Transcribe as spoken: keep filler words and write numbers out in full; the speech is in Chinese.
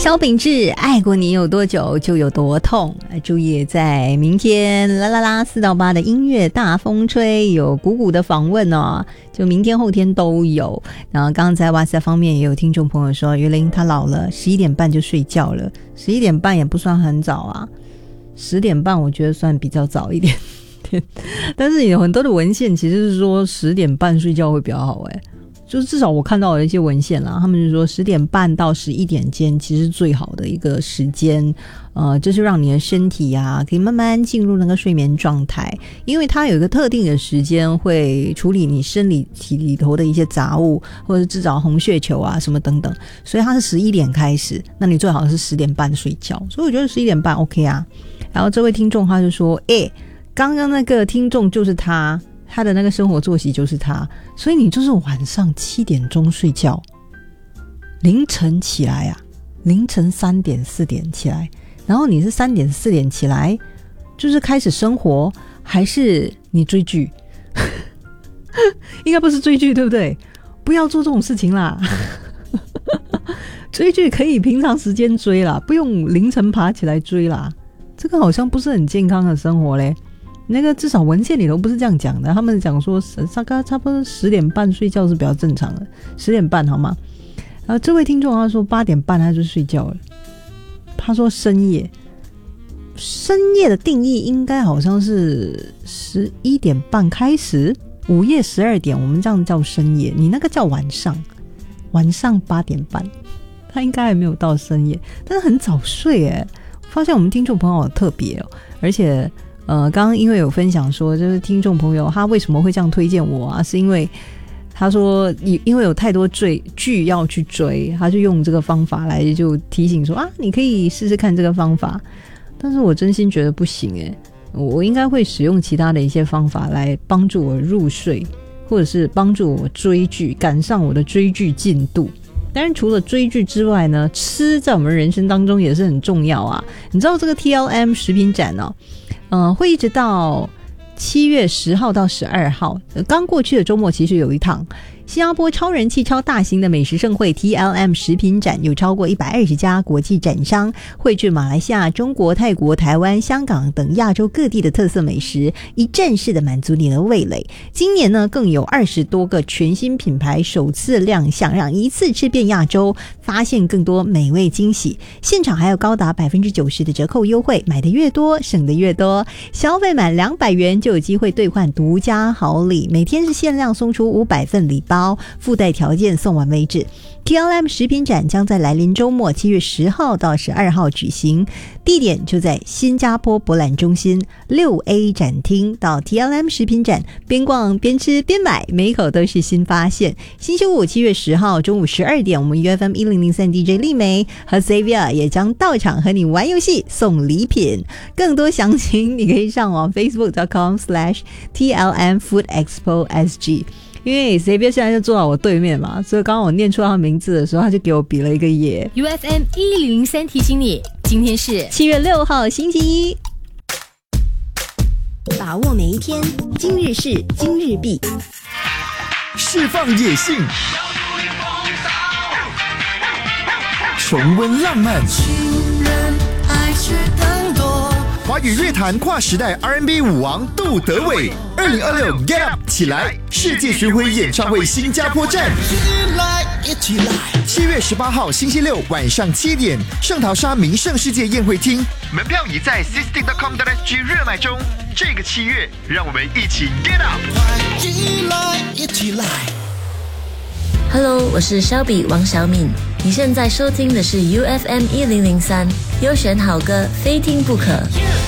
萧秉治，爱过你有多久就有多痛。注意，在明天啦啦啦四到八的音乐大风吹有鼓鼓的访问哦，就明天后天都有。然后刚刚在哇塞方面也有听众朋友说，于玲她老了，十一点半就睡觉了。十一点半也不算很早啊，十点半我觉得算比较早一点点。但是有很多的文献其实是说十点半睡觉会比较好诶、欸就是至少我看到的一些文献啦，他们就说十点半到十一点间其实是最好的一个时间，呃，就是让你的身体啊可以慢慢进入那个睡眠状态，因为它有一个特定的时间会处理你生理体里头的一些杂物，或者是制造红血球啊什么等等，所以它是十一点开始，那你最好是十点半睡觉，所以我觉得十一点半 OK 啊。然后这位听众他就说，诶，刚刚那个听众就是他。他的那个生活作息就是他，所以你就是晚上七点钟睡觉，凌晨起来啊，凌晨三点四点起来，然后你是三点四点起来，就是开始生活，还是你追剧？应该不是追剧，对不对？不要做这种事情啦。追剧可以平常时间追啦，不用凌晨爬起来追啦，这个好像不是很健康的生活嘞。那个至少文献里头不是这样讲的，他们讲说大概差不多十点半睡觉是比较正常的，十点半好吗？然后这位听众他说八点半他就睡觉了，他说深夜，深夜的定义应该好像是十一点半开始，午夜十二点我们这样叫深夜，你那个叫晚上，晚上八点半，他应该还没有到深夜，但是很早睡耶。发现我们听众朋友好特别哦，而且。呃，刚刚因为有分享说，就是听众朋友他为什么会这样推荐我啊？是因为他说因为有太多追剧要去追，他就用这个方法来就提醒说啊，你可以试试看这个方法。但是我真心觉得不行诶，我应该会使用其他的一些方法来帮助我入睡，或者是帮助我追剧，赶上我的追剧进度。当然除了追剧之外呢，吃在我们人生当中也是很重要啊。你知道这个 T L M 食品展哦，呃，会一直到七月十号到十二号，刚过去的周末其实有一趟新加坡超人气超大型的美食盛会 T L M 食品展，有超过一百二十家国际展商汇聚马来西亚、中国、泰国、台湾、香港等亚洲各地的特色美食，一站式的满足你的味蕾。今年呢，更有二十多个全新品牌首次亮相，让一次吃遍亚洲，发现更多美味惊喜。现场还有高达 百分之九十 的折扣优惠，买的越多省的越多，消费满两百元就有机会兑换独家好礼，每天是限量送出五百份礼包，附带条件送完为止。 T L M 食品展将在来临周末七月十号到十二号举行，地点就在新加坡博览中心 六 A 展厅。到 T L M 食品展边逛边吃边买，每一口都是新发现。星期五七月十号中午十二点，我们 U F M 一零零三 D J 丽梅和 Xavier 也将到场和你玩游戏送礼品。更多详情你可以上网 facebook dot com slash T L M Food Expo S G。因为 Xavier 现在就坐到我对面嘛，所以刚刚我念出他名字的时候，他就给我比了一个耶。 U F M 一零零三提醒你，今天是七月六号星期一， 把握每一天，今日事今日毕， 释放野性，重温浪漫，华语乐坛跨时代 R and B 舞王杜德伟，二零二六 Get Up 起来世界巡回演唱会新加坡站，七月十八号星期六晚上七点，圣淘沙名胜世界宴会厅，门票已在 sixty dot com dot s g 热卖中。这个七月，让我们一起 Get Up， 一来一起来。 Hello， 我是肖比王小敏，你现在收听的是 U F M 一零零三，优选好歌，非听不可。